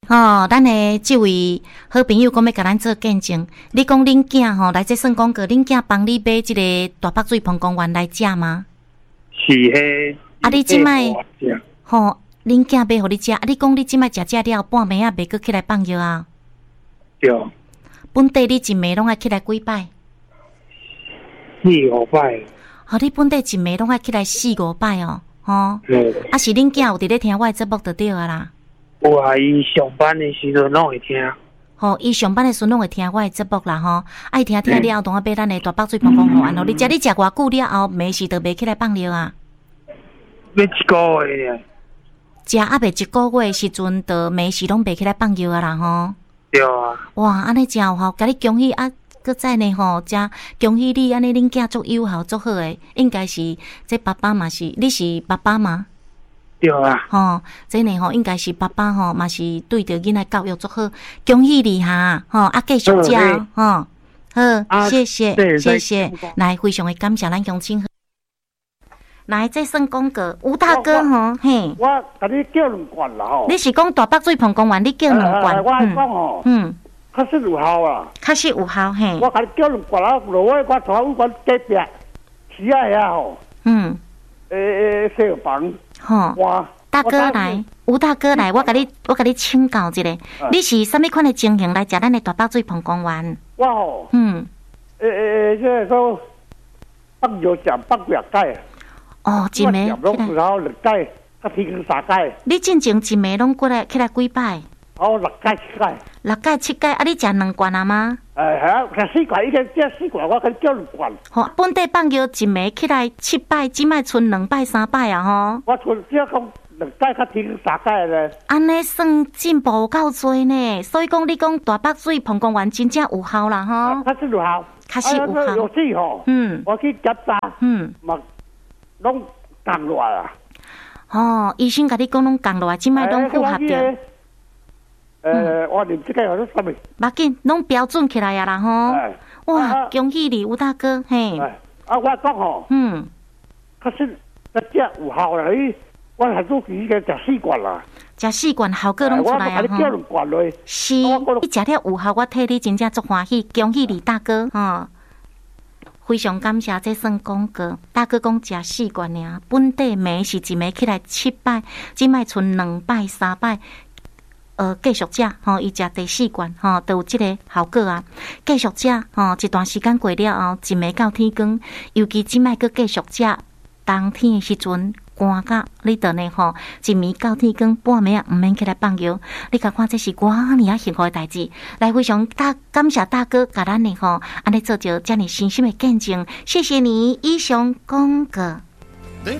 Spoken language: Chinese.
咱的这位好朋友讲要甲咱做见证，你讲恁囝来这算讲个，恁囝帮你买这个大北水澎公园来食吗？ 是嘿。 你即摆恁囝买互你食，你讲你即摆食了半暝袂搁起来放药啊？ 对。 本地你一暝拢爱起来几摆 ？4-5摆。 你本地一暝拢爱起来4-5摆哦，是恁囝有伫咧听我的节目就对啊啦。 有啊，伊上班的时阵拢会听。 伊上班的时阵拢会听我的节目啦爱听了后，当我买咱的大北水澎公园你食偌久了后，暝时就袂起来放药啊？ 要1个月呢。 食还袂1个月时阵，就暝时拢袂起来放药啊啦对啊。 哇，安尼真有效，甲你恭喜啊！搁再呢真恭喜你，安尼恁囝足有效足好诶，应该是这爸爸嘛是，你是爸爸吗？ 对啊。 这呢应该是爸爸嘛是对着囡仔教育足好，恭喜你哈继续食好，谢谢。来，非常的感谢咱乡亲。来，这算讲个吴大哥嘿。 我甲你叫2罐啦你是讲大北水澎公园，你叫2罐？ 我讲确实有效啊。 确实有效嘿。 我甲你叫2罐啦，落尾我从5罐隔壁起来遐小房。 大哥来，吴大哥来，我甲你请教一下，你是啥物款的情形来食咱的大北水澎公园？ 我这个说放药食8个月解。 一暝拢然后2解，甲天光3解。 你进前一暝拢过来起来几摆 ？6解7解。 6解7解，你食2罐啊吗？ 系啊，4罐已经这4罐，我甲你叫2罐。 本地放药一暝起来7摆，即摆剩2摆3摆啊我剩只讲2解甲天光3解咧。 安尼算进步够多呢，所以讲你讲大北水澎公园真正有效啦确实有效。 确实有效。 有水我去检查。嘛。拢降落来啊！医生甲你讲拢降落来，即摆拢符合着。 我啉这个好像啥物？ 目紧，拢标准起来啊啦哇，恭喜你吴大哥嘿！ 我讲确实这有效啦，我还做几个食4罐啦。 食4罐效果拢出来啊！ 我叫2罐落。 是，你食了有效，我替你真正足欢喜，恭喜你大哥非常感谢，这算广告。大哥讲食4罐尔，本地暝是一暝起来7摆，即摆剩2摆3摆。继续食伊食第4罐都有这个效果啊。继续食一段时间过了后，一暝到天光，尤其即摆搁继续食，冬天的时阵。寒甲你倒呢一暝到天光半暝毋免起来放药，你甲看这是我尔幸福的代志。来，非常感谢大哥甲咱呢安尼做着遮尔深深的见证，谢谢你以上广告。